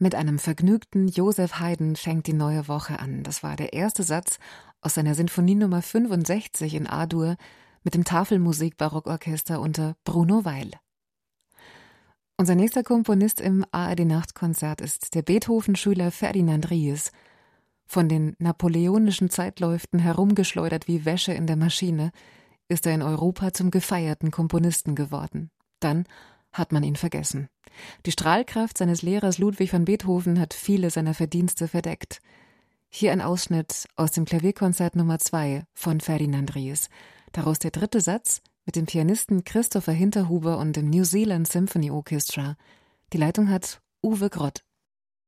Mit einem vergnügten Joseph Haydn fängt die neue Woche an. Das war der erste Satz aus seiner Sinfonie Nummer 65 in A-Dur mit dem Tafelmusik-Barockorchester unter Bruno Weil. Unser nächster Komponist im ARD-Nachtkonzert ist der Beethoven-Schüler Ferdinand Ries. Von den napoleonischen Zeitläuften herumgeschleudert wie Wäsche in der Maschine, ist er in Europa zum gefeierten Komponisten geworden. Dann hat man ihn vergessen. Die Strahlkraft seines Lehrers Ludwig van Beethoven hat viele seiner Verdienste verdeckt. Hier ein Ausschnitt aus dem Klavierkonzert Nummer 2 von Ferdinand Ries. Daraus der dritte Satz mit dem Pianisten Christopher Hinterhuber und dem New Zealand Symphony Orchestra. Die Leitung hat Uwe Grott.